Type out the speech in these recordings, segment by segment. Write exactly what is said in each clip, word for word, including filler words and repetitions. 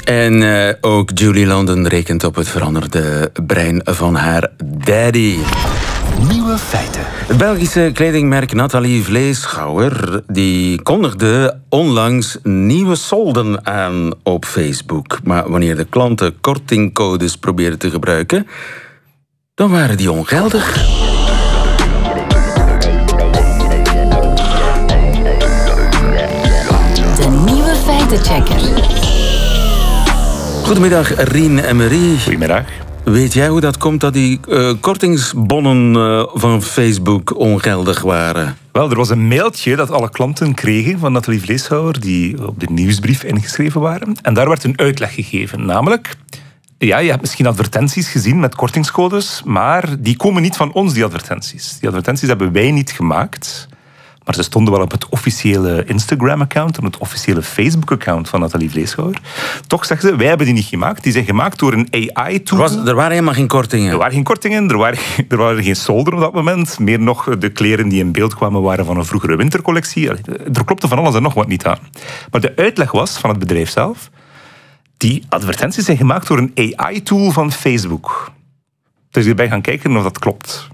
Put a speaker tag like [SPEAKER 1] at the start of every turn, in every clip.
[SPEAKER 1] En uh, ook Julie London rekent op het veranderde brein van haar daddy.
[SPEAKER 2] Nieuwe feiten.
[SPEAKER 1] Het Belgische kledingmerk Nathalie Vleeschouwer die kondigde onlangs nieuwe solden aan op Facebook. Maar wanneer de klanten kortingcodes probeerden te gebruiken, dan waren die ongeldig.
[SPEAKER 3] De nieuwe feitenchecker.
[SPEAKER 1] Goedemiddag, Rien en Marie.
[SPEAKER 4] Goedemiddag.
[SPEAKER 1] Weet jij hoe dat komt dat die uh, kortingsbonnen uh, van Facebook ongeldig waren?
[SPEAKER 4] Wel, er was een mailtje dat alle klanten kregen van Nathalie Vleeschouwer die op de nieuwsbrief ingeschreven waren. En daar werd een uitleg gegeven, namelijk... Ja, je hebt misschien advertenties gezien met kortingscodes, maar die komen niet van ons, die advertenties. Die advertenties hebben wij niet gemaakt, maar ze stonden wel op het officiële Instagram-account en het officiële Facebook-account van Nathalie Vleeschouwer. Toch zeggen ze, wij hebben die niet gemaakt. Die zijn gemaakt door een A I-tool.
[SPEAKER 1] Er, was, er waren helemaal geen kortingen.
[SPEAKER 4] Er waren geen kortingen, er waren, er waren geen solden op dat moment. Meer nog, de kleren die in beeld kwamen waren van een vroegere wintercollectie. Er klopte van alles en nog wat niet aan. Maar de uitleg was van het bedrijf zelf, die advertenties zijn gemaakt door een A I-tool van Facebook. Dus hierbij gaan kijken of dat klopt.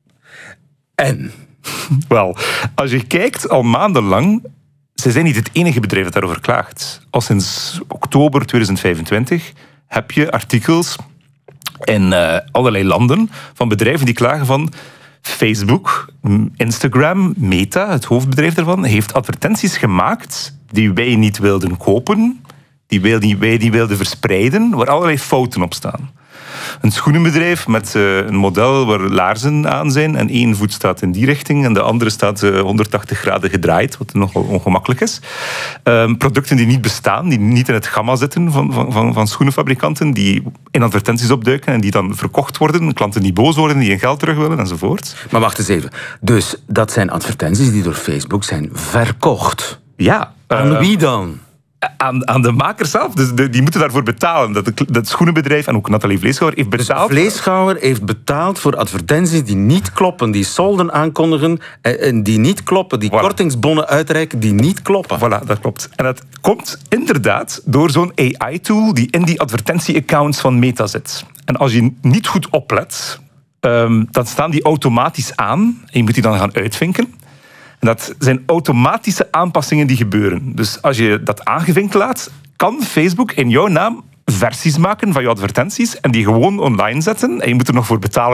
[SPEAKER 1] En?
[SPEAKER 4] Wel, als je kijkt, al maandenlang, ze zijn niet het enige bedrijf dat daarover klaagt. Al sinds oktober tweeduizend vijfentwintig heb je artikels in uh, allerlei landen van bedrijven die klagen van Facebook, Instagram, Meta, het hoofdbedrijf daarvan, heeft advertenties gemaakt die wij niet wilden kopen, die wij niet wilden verspreiden, waar allerlei fouten op staan. Een schoenenbedrijf met uh, een model waar laarzen aan zijn en één voet staat in die richting en de andere staat uh, honderdtachtig graden gedraaid, wat nogal ongemakkelijk is. Uh, producten die niet bestaan, die niet in het gamma zitten van, van, van, van schoenenfabrikanten, die in advertenties opduiken en die dan verkocht worden, klanten die boos worden, die hun geld terug willen enzovoort.
[SPEAKER 1] Maar wacht eens even. Dus dat zijn advertenties die door Facebook zijn verkocht?
[SPEAKER 4] Ja.
[SPEAKER 1] Aan
[SPEAKER 4] uh,
[SPEAKER 1] wie dan?
[SPEAKER 4] Aan, aan de makers zelf. Dus de, die moeten daarvoor betalen. Dat, dat schoenenbedrijf en ook Nathalie Vleeschouwer heeft betaald.
[SPEAKER 1] Dus Vleeschouwer heeft betaald voor advertenties die niet kloppen, die solden aankondigen en die niet kloppen, die voilà. kortingsbonnen uitreiken die niet kloppen.
[SPEAKER 4] Voilà, dat klopt. En dat komt inderdaad door zo'n A I-tool die in die advertentie-accounts van Meta zit. En als je niet goed oplet, um, dan staan die automatisch aan en je moet die dan gaan uitvinken. En dat zijn automatische aanpassingen die gebeuren. Dus als je dat aangevinkt laat, kan Facebook in jouw naam versies maken van je advertenties en die gewoon online zetten. En je moet er nog voor betalen